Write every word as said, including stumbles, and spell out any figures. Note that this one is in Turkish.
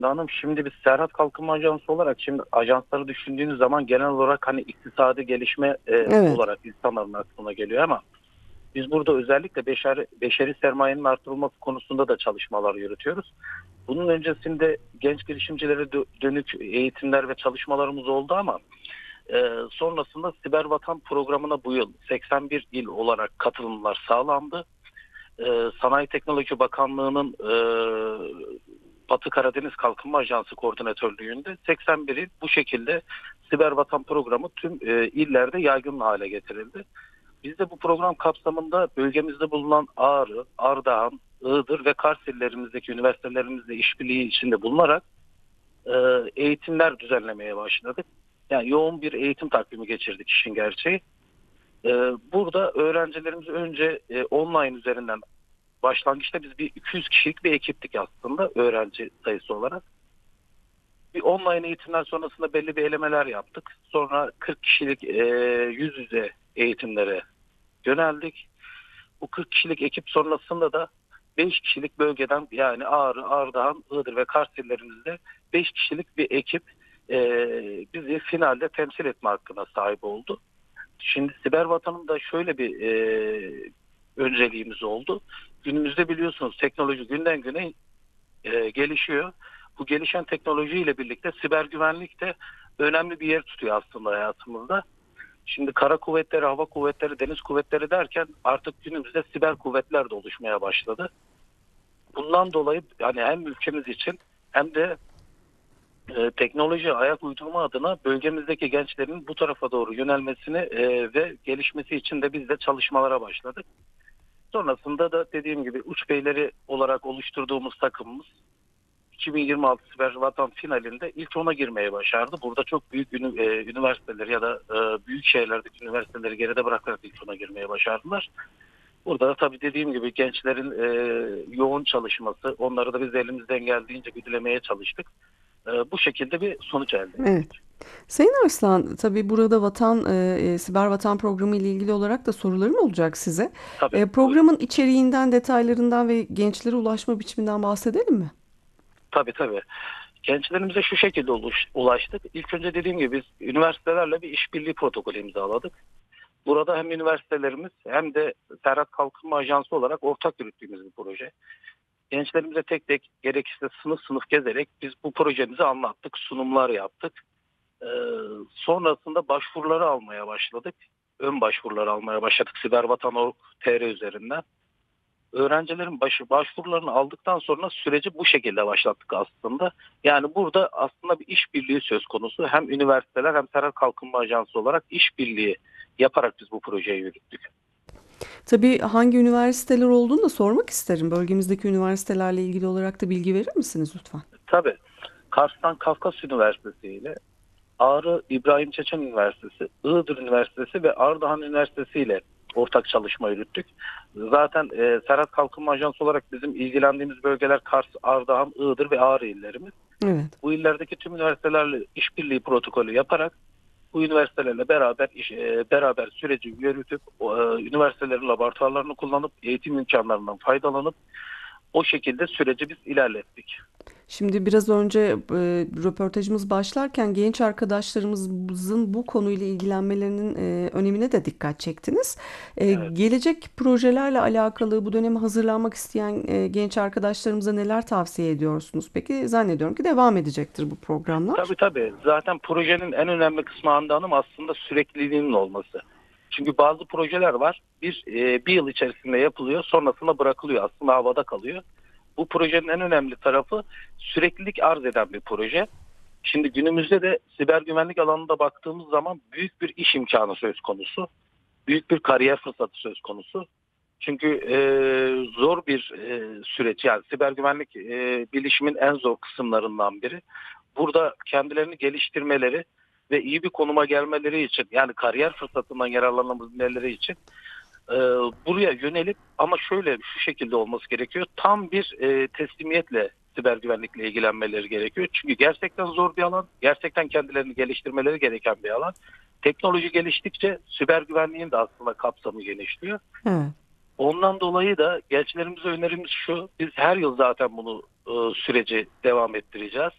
Hanım, şimdi biz Serhat Kalkınma Ajansı olarak şimdi ajansları düşündüğünüz zaman genel olarak hani iktisadi gelişme e, Evet. olarak insanların aklına geliyor ama biz burada özellikle beşeri, beşeri sermayenin artırılması konusunda da çalışmalar yürütüyoruz. Bunun öncesinde genç girişimcilere dö- dönük eğitimler ve çalışmalarımız oldu ama e, sonrasında Siber Vatan programına bu yıl seksen bir il olarak katılımlar sağlandı. E, Sanayi Teknoloji Bakanlığı'nın e, Batı Karadeniz Kalkınma Ajansı koordinatörlüğünde seksen bir il bu şekilde Siber Vatan programı tüm e, illerde yaygın hale getirildi. Biz de bu program kapsamında bölgemizde bulunan Ağrı, Ardahan, Iğdır ve Kars illerimizdeki üniversitelerimizle işbirliği içinde bulunarak e, eğitimler düzenlemeye başladık. Yani yoğun bir eğitim takvimi geçirdik işin gerçeği. E, Burada öğrencilerimiz önce e, online üzerinden başlangıçta biz bir iki yüz kişilik bir ekiptik aslında öğrenci sayısı olarak. Bir online eğitimler sonrasında belli bir elemeler yaptık. Sonra kırk kişilik e, yüz yüze eğitimlere yöneldik. Bu kırk kişilik ekip sonrasında da beş kişilik bölgeden yani Ağrı, Ardahan, Iğdır ve Kars illerimizde beş kişilik bir ekip e, bizi finalde temsil etme hakkına sahip oldu. Şimdi Siber Vatan'ın da şöyle bir e, önceliğimiz oldu. Günümüzde biliyorsunuz teknoloji günden güne e, gelişiyor. Bu gelişen teknolojiyle birlikte siber güvenlik de önemli bir yer tutuyor aslında hayatımızda. Şimdi kara kuvvetleri, hava kuvvetleri, deniz kuvvetleri derken artık günümüzde siber kuvvetler de oluşmaya başladı. Bundan dolayı yani hem ülkemiz için hem de e, teknoloji ayak uydurma adına bölgemizdeki gençlerin bu tarafa doğru yönelmesini e, ve gelişmesi için de biz de çalışmalara başladık. Sonrasında da dediğim gibi uç beyleri olarak oluşturduğumuz takımımız iki bin yirmi altı Siber Vatan finalinde ilk ona girmeye başardı. Burada çok büyük ünü, e, üniversiteler ya da e, büyük şehirlerdeki üniversiteleri geride bırakarak ilk ona girmeye başardılar. Burada da tabii dediğim gibi gençlerin e, yoğun çalışması, onları da biz elimizden geldiğince güdülemeye çalıştık. E, bu şekilde bir sonuç elde Evet. ettik. Sayın Arslan, tabii burada vatan, e, e, Siber Vatan Programı ile ilgili olarak da sorularım olacak size. Tabii, E, buyurun. programın içeriğinden, detaylarından ve gençlere ulaşma biçiminden bahsedelim mi? Tabii tabii. Gençlerimize şu şekilde uluş- ulaştık. İlk önce dediğim gibi biz üniversitelerle bir işbirliği protokolü imzaladık. Burada hem üniversitelerimiz hem de Serhat Kalkınma Ajansı olarak ortak yürüttüğümüz bir proje. Gençlerimize tek tek gerekirse sınıf sınıf gezerek biz bu projemizi anlattık, sunumlar yaptık. Ee, Sonrasında başvuruları almaya başladık. Ön başvuruları almaya başladık sibervatan nokta org nokta tr üzerinden. Öğrencilerin başı, başvurularını aldıktan sonra süreci bu şekilde başlattık aslında. Yani burada aslında bir işbirliği söz konusu. Hem üniversiteler hem Serhat Kalkınma Ajansı olarak işbirliği yaparak biz bu projeyi yürüttük. Tabii hangi üniversiteler olduğunu da sormak isterim. Bölgemizdeki üniversitelerle ilgili olarak da bilgi verir misiniz lütfen? Tabii Kars'tan Kafkas Üniversitesi ile Ağrı İbrahim Çeçen Üniversitesi, Iğdır Üniversitesi ve Ardahan Üniversitesi ile ortak çalışma yürüttük. Zaten e, Serhat Kalkınma Ajansı olarak bizim ilgilendiğimiz bölgeler Kars, Ardahan, Iğdır ve Ağrı illerimiz. Evet. Bu illerdeki tüm üniversitelerle işbirliği protokolü yaparak bu üniversitelerle beraber iş, e, beraber süreci yürütüp e, üniversitelerin laboratuvarlarını kullanıp eğitim imkanlarından faydalanıp o şekilde süreci biz ilerlettik. Şimdi biraz önce e, röportajımız başlarken genç arkadaşlarımızın bu konuyla ilgilenmelerinin e, önemine de dikkat çektiniz. E, Evet. gelecek projelerle alakalı bu döneme hazırlanmak isteyen e, genç arkadaşlarımıza neler tavsiye ediyorsunuz? Peki zannediyorum ki devam edecektir bu programlar. Tabii tabii. Zaten projenin en önemli kısmı Hande Hanım aslında sürekliliğinin olması. Çünkü bazı projeler var. Bir, e, bir yıl içerisinde yapılıyor. Sonrasında bırakılıyor. Aslında havada kalıyor. Bu projenin en önemli tarafı süreklilik arz eden bir proje. Şimdi günümüzde de siber güvenlik alanında baktığımız zaman büyük bir iş imkanı söz konusu. Büyük bir kariyer fırsatı söz konusu. Çünkü e, zor bir e, süreç. Yani siber güvenlik e, bilişimin en zor kısımlarından biri. Burada kendilerini geliştirmeleri ve iyi bir konuma gelmeleri için yani kariyer fırsatından yararlanabilmeleri için e, buraya yönelip ama şöyle şu şekilde olması gerekiyor. Tam bir e, teslimiyetle siber güvenlikle ilgilenmeleri gerekiyor. Çünkü gerçekten zor bir alan. Gerçekten kendilerini geliştirmeleri gereken bir alan. Teknoloji geliştikçe siber güvenliğin de aslında kapsamı genişliyor. Evet. Ondan dolayı da gençlerimize önerimiz şu. Biz her yıl zaten bunu e, süreci devam ettireceğiz.